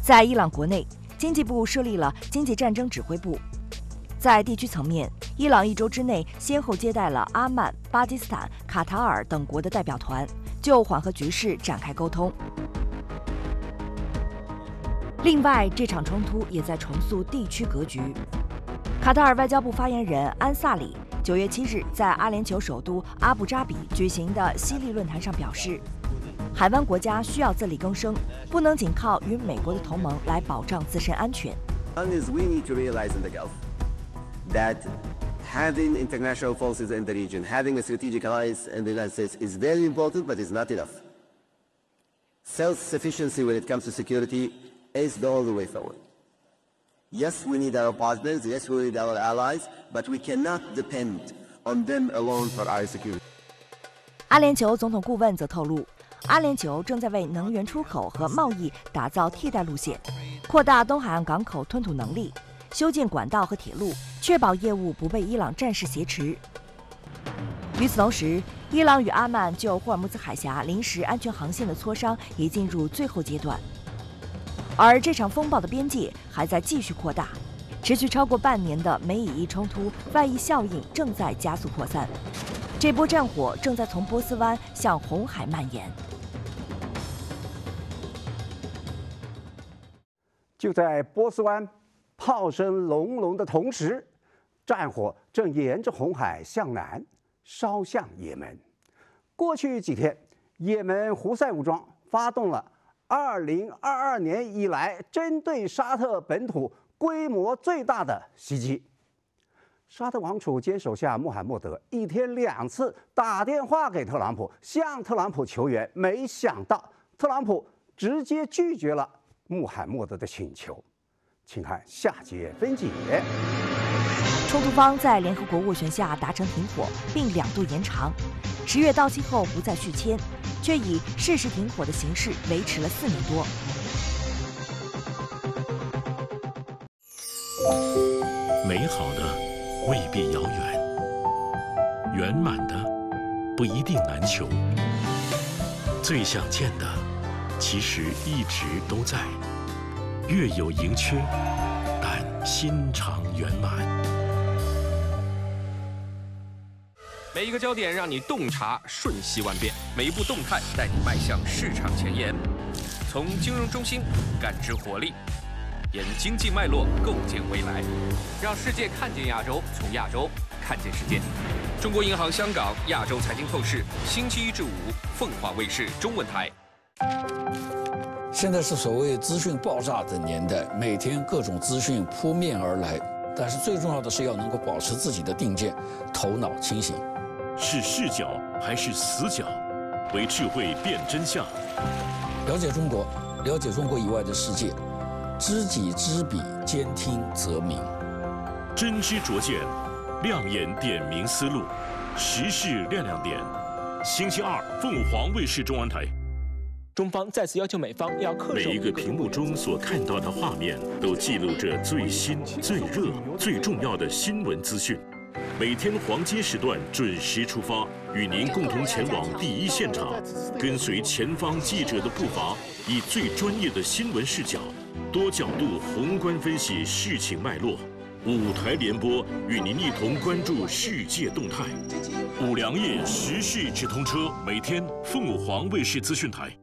在伊朗国内，经济部设立了经济战争指挥部。在地区层面，伊朗1周之内先后接待了阿曼、巴基斯坦、卡塔尔等国的代表团，就缓和局势展开沟通。另外，这场冲突也在重塑地区格局。卡塔尔外交部发言人安萨里9月7日在阿联酋首都阿布扎比举行的西利论坛上表示，海湾国家需要自力更生，不能仅靠与美国的同盟来保障自身安全。 That having international forces in the region, having a strategic alliance in the United States is very important, but is not enough. Self-sufficiency when it comes to security is the only way forward. Yes, we need our partners, yes, we need our allies, but we cannot depend on them alone for our security. 阿联酋总统顾问则透露，阿联酋正在为能源出口和贸易打造替代路线，扩大东海岸港口吞吐能力，修建管道和铁路，确保业务不被伊朗战事挟持。与此同时，伊朗与阿曼就霍尔木兹海峡临时安全航线的磋商已进入最后阶段，而这场风暴的边界还在继续扩大，持续超过半年的美以伊冲突外溢效应正在加速扩散，这波战火正在从波斯湾向红海蔓延。 就在波斯湾炮声隆隆的同时，战火正沿着红海向南烧向也门。过去几天，也门胡塞武装发动了2022年以来针对沙特本土规模最大的袭击。沙特王储兼手下穆罕默德1天2次打电话给特朗普，向特朗普求援，没想到特朗普直接拒绝了穆罕默德的请求。请看下节分解。 冲突方在联合国斡旋下达成停火，并2度延长，10月到期后不再续签，却以事实停火的形式维持了4年多。 美好的未必遥远，圆满的不一定难求，最想见的其实一直都在。月有盈缺，但心常圆满。 每一个焦点让你洞察瞬息万变，每一步动态带你迈向市场前沿。从金融中心感知活力，沿经济脉络构建未来，让世界看见亚洲，从亚洲看见世界。中国银行香港亚洲财经透视，星期1至5，凤凰卫视中文台。 现在是所谓资讯爆炸的年代，每天各种资讯扑面而来，但是最重要的是要能够保持自己的定见，头脑清醒。 是视角还是死角？为智慧辨真相。 了解中国，了解中国以外的世界，知己知彼，兼听则明。 真知灼见，亮眼点明思路，时事亮亮点。星期2，凤凰卫视中文台。 中方再次要求美方要恪守每一个屏幕中所看到的画面，都记录着最新、最热、最重要的新闻资讯。每天黄金时段准时出发，与您共同前往第一现场，跟随前方记者的步伐，以最专业的新闻视角，多角度宏观分析事情脉络。5台联播，与您一同关注世界动态。5粮液时事直通车，每天凤凰卫视资讯台。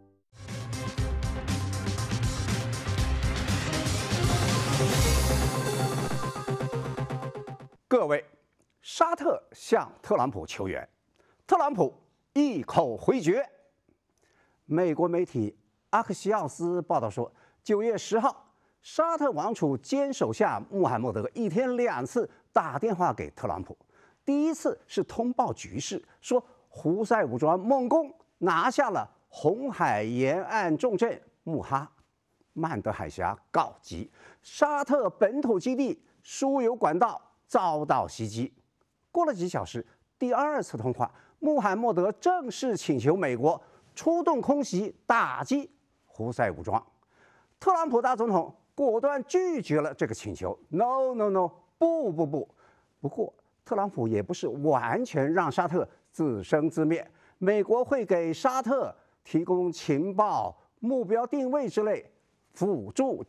各位，沙特向特朗普求援，特朗普一口回绝。美国媒体阿克西奥斯报道说，9月10号，沙特王储兼手下穆罕默德1天2次打电话给特朗普。第一次是通报局势，说胡塞武装猛攻拿下了红海沿岸重镇穆哈，曼德海峡告急，沙特本土基地输油管道遭到袭击。过了几小时，第2次通话，穆罕默德正式请求美国出动空袭打击胡塞武装。特朗普大总统果断拒绝了这个请求 ，No No No， 不。不过，特朗普也不是完全让沙特自生自灭，美国会给沙特提供情报、目标定位之类辅助